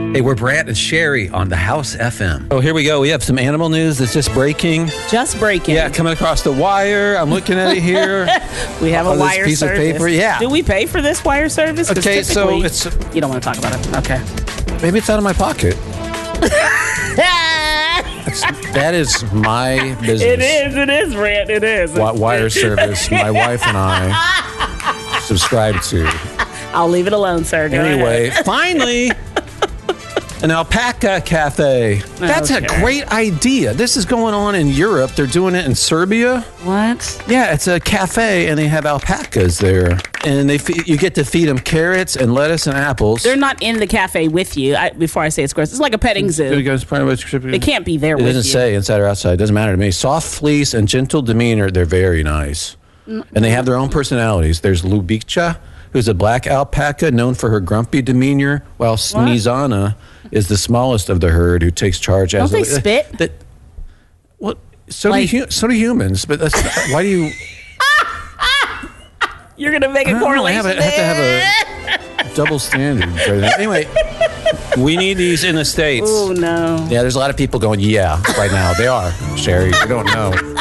Hey, we're Brant and Sherry on the House FM. Oh, here we go. We have some animal news that's just breaking. Just breaking. Yeah, coming across the wire. I'm looking at it here. We have a On this wire piece service. of paper. Yeah. Do we pay for this wire service? 'Cause Okay, so typically- it's You don't want to talk about it. Okay. maybe it's out of my pocket. That is my business. It is, Brant. It is. Wire service. My wife and I subscribe to. I'll leave it alone, sir. Go Anyway, ahead. finally, an alpaca cafe. That's a Okay. great idea. This is going on in Europe. They're doing it in Serbia. What? Yeah, it's a cafe, and they have alpacas there. And you get to feed them carrots and lettuce and apples. They're not in the cafe with you. Before I say it's gross, it's like a petting zoo. They can't be there It with you. doesn't say inside or outside. It doesn't matter to me. Soft fleece and gentle demeanor. They're very nice. And they have their own personalities. There's Lubicha, who's a black alpaca known for her grumpy demeanor, while Snezana is the smallest of the herd who takes charge as Don't they spit? Well, so do humans. But why do you... You're going to make a correlation I have to have a double standard. Anyway, we need these in the States. Oh, no. Yeah, there's a lot of people going, yeah, right now. They are, Sherry. You don't know.